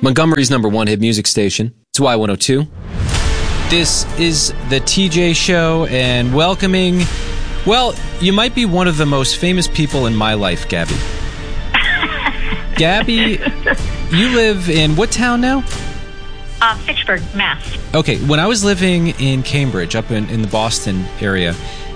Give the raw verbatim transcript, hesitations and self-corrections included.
Montgomery's number one hit music station. It's Y one oh two. This is the T J Show, and welcoming, well, you might be one of the most famous people in my life, Gabby. Gabby, you live in what town now? Uh, Fitchburg, Mass. Okay, when I was living in Cambridge, up in, in the Boston area,